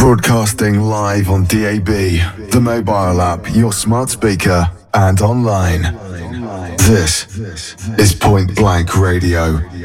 Broadcasting live on DAB, the mobile app, your smart speaker, and online. This is Point Blank Radio.